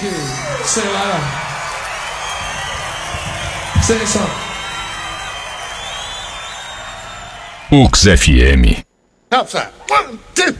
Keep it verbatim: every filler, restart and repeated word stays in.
que, sei lá. Sei só. U X F M. Outside. One, two.